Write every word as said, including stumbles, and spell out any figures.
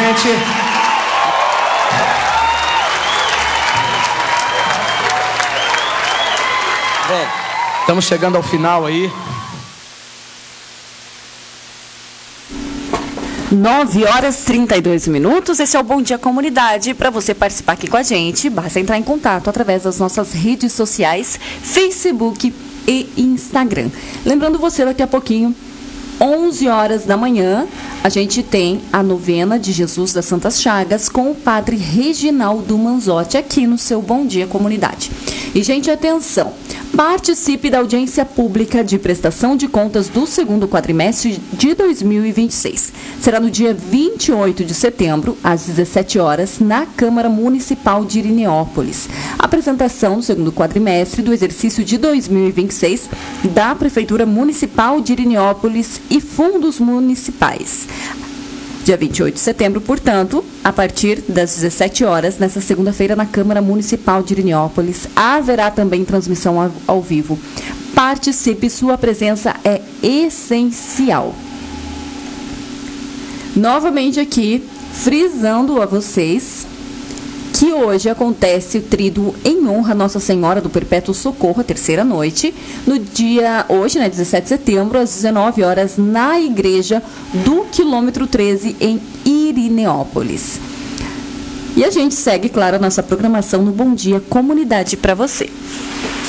gente. Estamos chegando ao final aí. nove horas e trinta e dois minutos. Esse é o Bom Dia Comunidade. Para você participar aqui com a gente, basta entrar em contato através das nossas redes sociais, Facebook e Instagram. Lembrando você, daqui a pouquinho, onze horas da manhã, a gente tem a novena de Jesus das Santas Chagas com o padre Reginaldo Manzotti aqui no seu Bom Dia Comunidade. E, gente, atenção! Participe da audiência pública de prestação de contas do segundo quadrimestre de dois mil e vinte e seis. Será no dia vinte e oito de setembro, às dezessete horas, na Câmara Municipal de Irineópolis. Apresentação do segundo quadrimestre do exercício de dois mil e vinte e seis da Prefeitura Municipal de Irineópolis e fundos municipais. Dia vinte e oito de setembro, portanto, a partir das dezessete horas, nesta segunda-feira, na Câmara Municipal de Irineópolis, haverá também transmissão ao, ao vivo. Participe, sua presença é essencial. Novamente aqui, frisando a vocês que hoje acontece o tríduo em honra a Nossa Senhora do Perpétuo Socorro, a terceira noite, no dia, hoje, né, dezessete de setembro, às dezenove horas, na igreja do quilômetro treze, em Irineópolis. E a gente segue, claro, a nossa programação no Bom Dia Comunidade para você.